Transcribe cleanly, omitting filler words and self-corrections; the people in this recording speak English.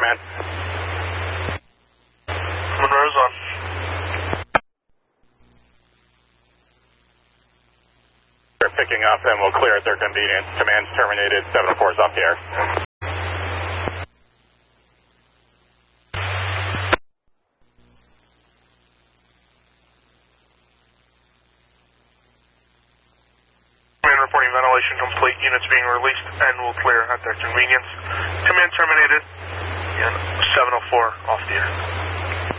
command. Monroe's on. They're picking up and we'll clear at their convenience. Command's terminated. 704 is off the air. Command reporting ventilation complete. Units being released and will clear at their convenience. Command terminated. And 704 off the air.